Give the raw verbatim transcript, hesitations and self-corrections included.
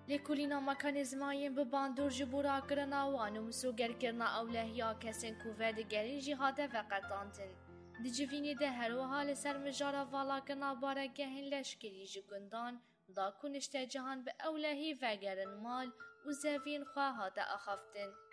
لکولینا مکانیزمایین بباندور جبورا کرنا و آنومسو گرکرنا اولهیا کسین کوفد گری جهاده و قطانتن. دجوینی ده هروها لسر مجارا والا کرنا بارگهین لشکری جگندان دا کنشت جهان به اولهی و گرن مال و زوین خواهات اخفتن.